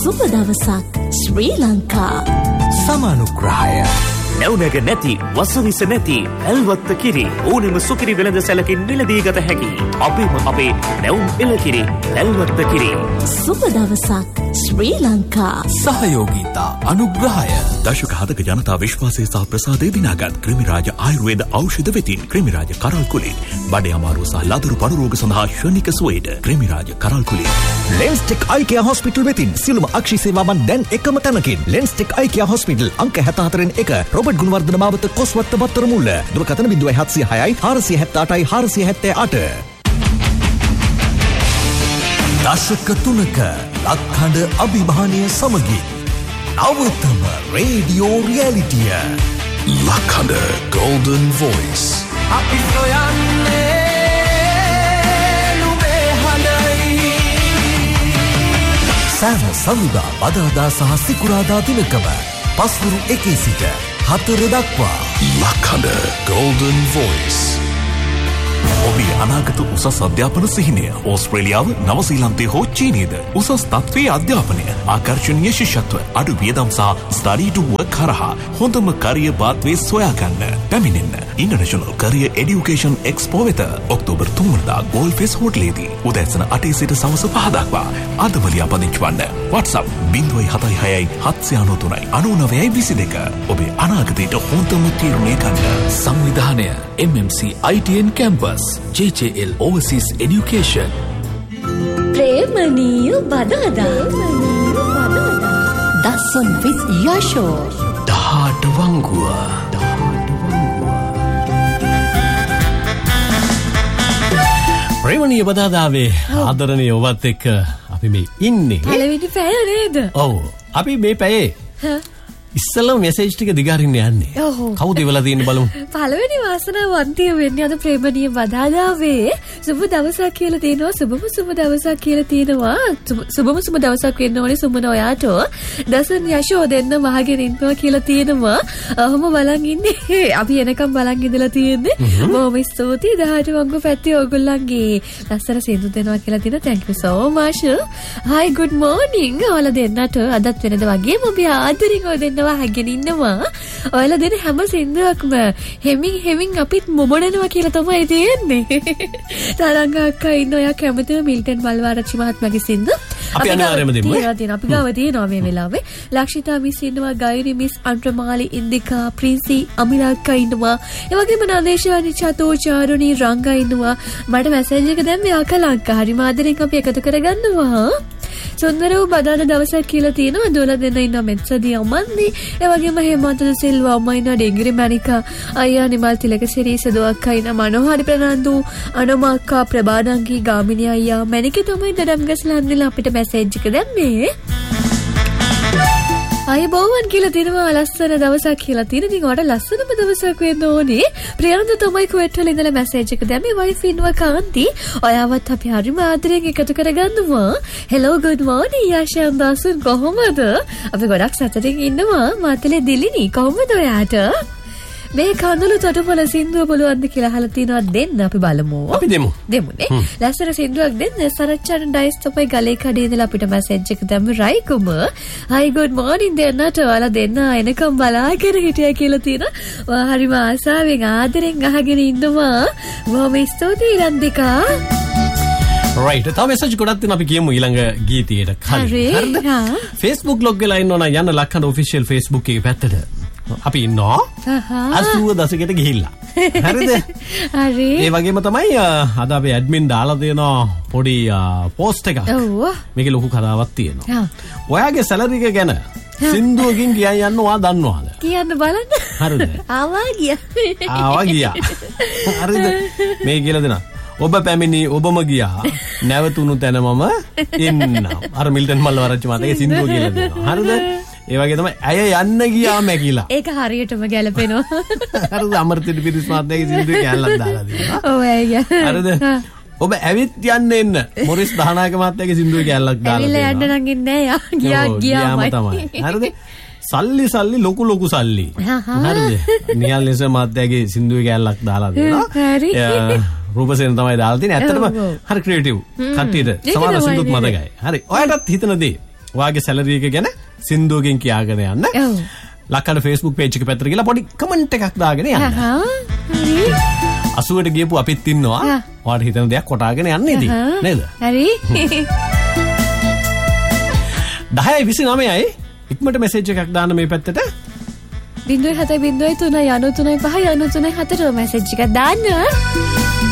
සුබ දවසක් ශ්‍රී ලංකා. සමානුග්‍රහය නැවුනග නැති වසවිස නැති ඇල්වත්ත කිරි ඕනෙම සුකිරි වෙළඳ සැලකින් මිලදී ගත හැකි අපේම අපේ නැවුම් එළකිරි ඇල්වත්ත කිරි. සුබ දවසක් ශ්‍රී ලංකා. සහයෝගීතා අනුග්‍රහය දශක හදක ජනතා විශ්වාසය සහ ප්‍රසාදය දිනාගත් ක්‍රිමිරාජ ආයුර්වේද ඖෂධ වෙතින් ක්‍රිමිරාජ කරල් කුලින් බඩේ අමාරුව සහ ලදරු පඩු රෝග සඳහා ශනික සුවේද ක්‍රිමිරාජ කරල් කුලින්. ලෙන්ස්ටෙක් අයි කියා හොස්පිටල් වෙතින් සියලුම අක්ෂි සේවාවන් දැන් එකම තැනකින්. ලෙන්ස්ටෙක් අයි කියා හොස්පිටල් අංක 74 රොබර්ට් ගුණවර්ධන මාවත කොස්වත්ත බත්තර මුල්ල. දුරකථන 0706 478 478. දශක 3ක ලක්හඬ අභිමානය සමගින් නවතම රේඩියෝ රියැලිටිය ලක්හඬ ගෝල්ඩන් වොයිස්. අපි සොයන්නේ නුඹේ හඬයි. සෑම සඳුදා බදාදා සහ සිකුරාදා දිනකම පස්වරු 1 සිට 4 දක්වා ලක්හඬ ගෝල්ඩන් වොයිස්. ඔබේ අනාගත උසස් අධ්‍යාපන සිහිනය ඕස්ට්‍රේලියාව නවසීලන්තය හෝ චීනයද උසස් තත්ත්වයේ අධ්‍යාපනය ආකර්ශනීය ශිෂ්‍යත්ව අඩු වියදම් සහ ස්ටඩි ටු වර්ක් කරහා හොඳම career පාත්වේ සොයාගන්න පැමිණෙන්න international career education expo වෙත ඔක්තෝබර් 3 වෙනිදා ගෝල්ෆෙස් හෝටලයේදී උදෑසන 8 සිට සවස 5 දක්වා අදම ලියාපදිංචි වන්න. WhatsApp 076 793 9922. ඔබේ අනාගතයට හොඳම තීරණය ගන්න. සංවිධානය MMC ITN Campus JJL Overseas Education. ප්‍රේමණීය බදාදා. Dasan with යෂෝ. දහට වංගුව. ප්‍රේමණීය බදාදාවේ ආදරණීය ඔබත් එක්ක අපි මේ ඉන්නේ. පළවෙනි පැය නේද? ඔව්. අපි මේ පැයේ ඉස්සෙල්ලා මෙසේජ් ටික දිගාරින්න යන්නේ. කවුද ඉවලා තියෙන්නේ බලමු. පළවෙනි වාසනාවන්තිය වෙන්නේ අද ප්‍රේමණීය බදාදාවේ සුබ දවසක් කියලා තියෙනවා. සුබම සුබ දවසක් කියලා තියෙනවා. සුබම සුබ දවසක් වෙන්න ඕනේ සුමන ඔයාට. දසන් යෂෝ දෙන්න වහගෙන ඉන්නවා කියලා තියෙනවා. ඔහොම බලන් ඉන්නේ. අපි එනකම් බලන් ඉඳලා තියෙන්නේ. බොහොම ස්තුතියි 18 වංගු පැත්තේ ඔයගොල්ලන්ගේ ලස්සන සින්දු දෙනවා කියලා තියෙනවා. thank you so much. hi good morning. ඔයාලා දෙන්නට අදත් වෙනද වගේම අපි ආදරෙන් ඔය දෙන්න වහගෙන ඉන්නවා. ඔයාලා දෙන හැම සින්දුවක්ම හෙමින් අපිත් මොමඩනවා කියලා තමයි තියෙන්නේ. තරංග අක්කා ඉන්න ඔයා කැමතිව මිල්ටන් මල්වාරච්චි මහත්මයාගේ සින්දු අපි අනිවාර්යයෙන්ම දෙමු. අපි ගාව තියෙනවා මේ වෙලාවේ. ලක්ෂිතා මිස් ඉන්නවා, ගයිරි මිස්, අන්ට්‍රමාලි, ඉන්දිකා, ප්‍රින්සි, අමිලා අක්කා ඉන්නවා. ඒ වගේම නදේශානි, චතෝ, චාරුණි, රංගා ඉන්නවා. මට මැසේජ් එක දැම්මේ අකලංකා. හරි මාදරෙන් අපි එකතු කරගන්නවා. සුන්දරව බදාන දවසක් කියලා තියෙනවා. දොල දෙන්න ඉන්න මෙත්සදී අමන්දි. ඒ වගේම හේමන්ත සිල්වා අම්මා ඉන්න ඩෙංගිරි මණිකා අයියා නිමල් තිලක සිරි සදොක්ක ඉන්න මනෝහරි ප්‍රනන්දු අනමක්කා ප්‍රබාදංගී ගාමිණී අයියා මණිකේ තමයි දඩම්ගස්ලා හන්දිලා අපිට මැසේජ් එක දැම්මේ. අයබෝවන් කියලා තියෙනවා ලස්සන දවසක් කියලා තියෙන. ඉතින් ඔයාලට ලස්සනම දවසක් වෙන්න ඕනේ. ප්‍රියන්ත තමයි කුවේට් වල ඉඳලා මැසේජ් එක දැම්මේ. වයිෆ් ඉන්නවා කාන්ති. ඔයාවත් අපි හරිම ආදරෙන් එකතු කරගන්නවා. හෙලෝ good morning යෂන් දාසුන් කොහොමද? අපි ගොඩක් සතුටින් ඉන්නවා. මාතලේ දිලිනි කොහොමද ඔයාට? මේ කඳුළු තොටුපොළ සින්දුව බලවන්ද කියලා අහලා තිනවා. දෙන්න අපි බලමු. අපි දෙමුනේ. ලස්සන සින්දුවක් දෙන්න. සරච්චන් ඩයිස් තමයි ගලේ කඩේ ඉඳලා අපිට මැසේජ් එක දැම්මේ. රයිකුම hi good morning දෙන්නට ඔයාලා දෙන්න එනකම් බලාගෙන හිටියා කියලා තියෙනවා. හරිම ආසාවෙන් ආදරෙන් අහගෙන ඉන්නවා. බොහොම ස්තුතියි රන්දිකා. right තව මෙසේජ් ගොඩක් තියෙනවා. අපි කියමු ඊළඟ ගීතයට කලින්. හරිද? Facebook log වෙලා ඉන්නවනම් යන්න ලක්හඬ official Facebook එකේ පැත්තට. අපි ඉන්නවා 80 දශකයට ගිහිල්ලා. හරිද? හරි. ඒ වගේම තමයි අද අපි ඇඩ්මින් දාලා දෙන පොඩි පෝස්ට් එකක්. ඔව්. මේකේ ලොකු කතාවක් තියෙනවා. ඔයාගේ සැලරි එක ගැන සින්දුවකින් කියන්න යන්න ඔයා දන්නවද? කියන්න බලන්න. හරිද? ආවා ගියා. හරිද? මේ කියලා දෙනවා. ඔබ පැමිණි ඔබම ගියා නැවතුණු තැන මම එන්නම්. අර මිල්ටන් මල්වාරච්චි මහත්තයාගේ සින්දුව කියලා දෙනවා. හරිද? ඒ වගේ තමයි ඇය යන්න ගියාම කියලා. ඒක හරියටම ගැලපෙනවා. හරිද? අමරතිට පිරිස් මහත්තයාගේ සින්දුවේ කැලලක් දාලා දෙනවා. ඔව් ඇයි. හරිද? ඔබ ඇවිත් යන්න එන්න. මොරිස් දහනායක මහත්තයාගේ සින්දුවේ කැලලක් දාලා දෙනවා. ඇවිල්ලා යන්න නම් ඉන්නේ නෑ. ගියාමයි. හරිද? සල්ලි ලොකු සල්ලි. හරිද? නියල් නිස මහත්තයාගේ සින්දුවේ කැලලක් දාලා දෙනවා. රූපසේන තමයි දාලා තියෙන්නේ. ඇත්තටම හරි ක්‍රියේටිව් කට්ටියට සමහර සින්දුත් මතකයි. හරි. ඔයාලටත් හිතන දේ ඔයාගේ සැලරි එක ගැන සින්දුවකින් කියාගෙන යන්න. ඔව්. ලක්කඩ Facebook page එක පැත්තට ගිහලා පොඩි කමෙන්ට් එකක් දාගෙන යන්න. හරි. 80ට ගියපු අපිත් ඉන්නවා. ඔයාලට හිතන දෙයක් කොටාගෙන යන්න ඉතින්. නේද? හරි. 10:29යි ඉක්මනට මෙසේජ් එකක් දාන්න මේ පැත්තට. 0703 93 5 93 4 මෙසේජ් එකක් දාන්න.